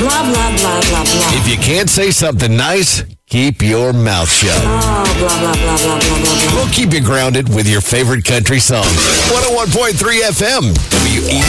blah, blah, blah, blah, blah. If you can't say something nice, keep your mouth shut. Oh, blah, blah, blah, blah, blah, blah, blah. We'll keep you grounded with your favorite country songs. 101.3 FM, WE.